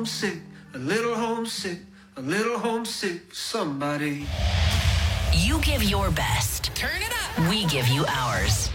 a little homesick, a little homesick for somebody. You give your best. Turn it up. We give you ours.